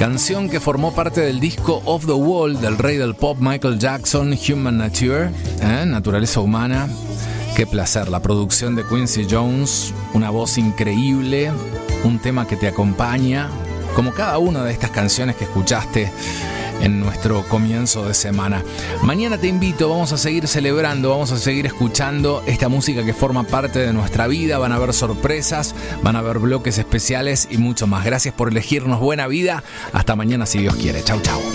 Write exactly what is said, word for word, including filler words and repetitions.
Canción que formó parte del disco Off the Wall del rey del pop Michael Jackson, Human Nature, ¿eh? Naturaleza humana. Qué placer, la producción de Quincy Jones, una voz increíble, un tema que te acompaña, como cada una de estas canciones que escuchaste en nuestro comienzo de semana. Mañana te invito, vamos a seguir celebrando, vamos a seguir escuchando esta música que forma parte de nuestra vida. Van a haber sorpresas, van a haber bloques especiales y mucho más. Gracias por elegirnos. Buena vida. Hasta mañana si Dios quiere. Chau, chau.